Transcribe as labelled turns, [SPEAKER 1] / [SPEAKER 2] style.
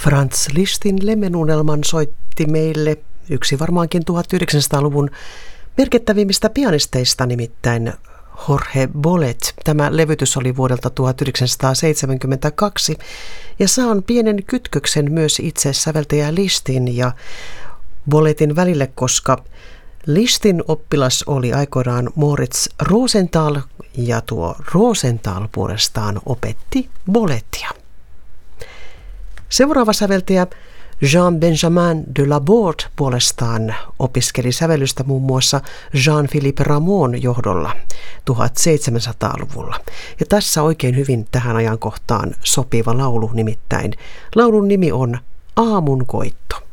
[SPEAKER 1] Franz Lisztin Lemmenunelman soitti meille yksi varmaankin 1900-luvun merkittävimmistä pianisteista, nimittäin Jorge Bolet. Tämä levytys oli vuodelta 1972 ja saan pienen kytköksen myös itse säveltäjä Lisztin ja Boletin välille, koska Lisztin oppilas oli aikoinaan Moritz Rosenthal ja tuo Rosenthal puolestaan opetti Boletia. Seuraava säveltäjä Jean-Benjamin de Laborde puolestaan opiskeli sävellystä muun muassa Jean-Philippe Rameau'n johdolla 1700-luvulla. Ja tässä oikein hyvin tähän ajankohtaan sopiva laulu, nimittäin laulun nimi on Aamunkoitto.